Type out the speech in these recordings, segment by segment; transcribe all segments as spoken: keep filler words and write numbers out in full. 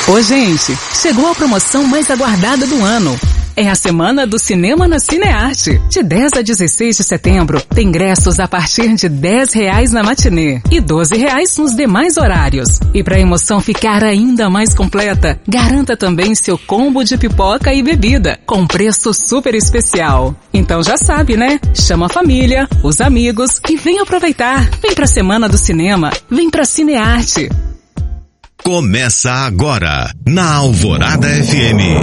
Ô gente, chegou a promoção mais aguardada do ano. É a Semana do Cinema na Cinearte. De dez a dezesseis de setembro, tem ingressos a partir de dez reais na matinê e doze reais nos demais horários. E para a emoção ficar ainda mais completa, garanta também seu combo de pipoca e bebida, com preço super especial. Então já sabe, né? Chama a família, os amigos e vem aproveitar. Vem pra Semana do Cinema, vem pra Cinearte. Começa agora, na Alvorada F M.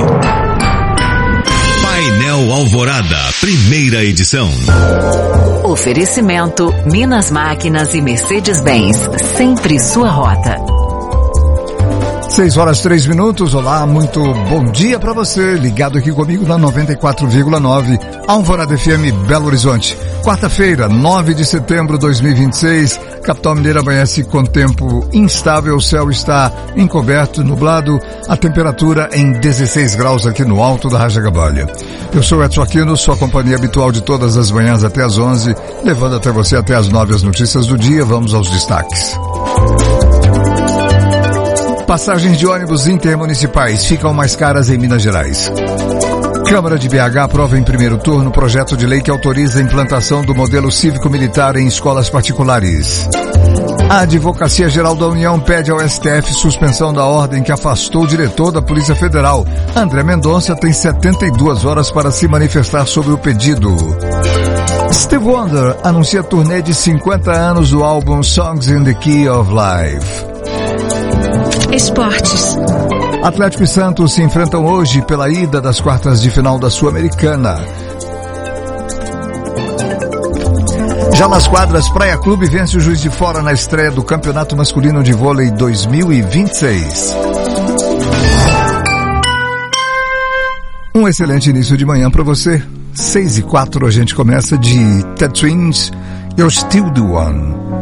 Painel Alvorada, primeira edição. Oferecimento Minas Máquinas e Mercedes-Benz, sempre sua rota. seis horas três minutos, olá, muito bom dia pra você, ligado aqui comigo na noventa e quatro vírgula nove, Alvorada F M, Belo Horizonte. Quarta-feira, nove de setembro de dois mil e vinte e seis, capital mineira amanhece com tempo instável, o céu está encoberto, nublado, a temperatura em dezesseis graus aqui no alto da Rajagabalha. Eu sou Edson Aquino, sua companhia habitual de todas as manhãs até as onze, levando até você até as nove as notícias do dia. Vamos aos destaques. Passagens de ônibus intermunicipais ficam mais caras em Minas Gerais. Câmara de B H aprova em primeiro turno projeto de lei que autoriza a implantação do modelo cívico-militar em escolas particulares. A Advocacia Geral da União pede ao S T F suspensão da ordem que afastou o diretor da Polícia Federal. André Mendonça tem setenta e duas horas para se manifestar sobre o pedido. Stevie Wonder anuncia turnê de cinquenta anos do álbum Songs in the Key of Life. Esportes. Atlético e Santos se enfrentam hoje pela ida das quartas de final da Sul-Americana. Já nas quadras, Praia Clube vence o Juiz de Fora na estreia do Campeonato Masculino de Vôlei dois mil e vinte e seis. Um excelente início de manhã para você. seis e quatro, a gente começa de The Twins, You're Still the One.